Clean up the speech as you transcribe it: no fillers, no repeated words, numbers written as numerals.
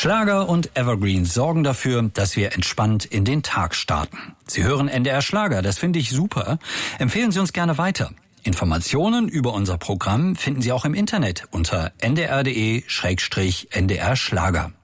Schlager und Evergreens sorgen dafür, dass wir entspannt in den Tag starten. Sie hören NDR Schlager, das finde ich super. Empfehlen Sie uns gerne weiter. Informationen über unser Programm finden Sie auch im Internet unter ndr.de/ndr Schlager.